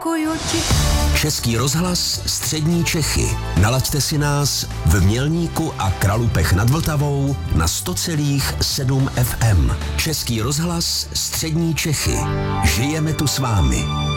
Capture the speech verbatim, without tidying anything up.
děkuju ti. Český rozhlas Střední Čechy. Nalaďte si nás v Mělníku a Kralupech nad Vltavou na sto celá sedm F M. Český rozhlas Střední Čechy. Žijeme tu s vámi.